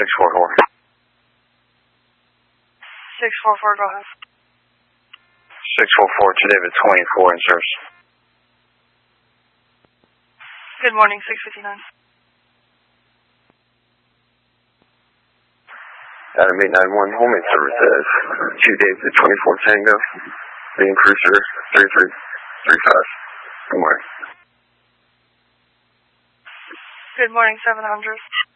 644. 644, go ahead. 644 to David 24 in service. Good morning, 659. Adam 891, homing services. 2 David 24 Tango. Being cruiser 3335. Good morning. Good morning, 700.